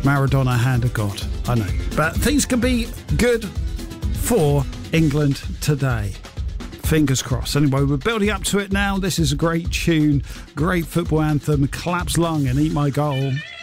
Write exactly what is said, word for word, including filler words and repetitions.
Maradona, hand of God. I know. But things can be good for England today. Fingers crossed. Anyway, we're building up to it now. This is a great tune, great football anthem. Collapse Lung and Eat My Goal.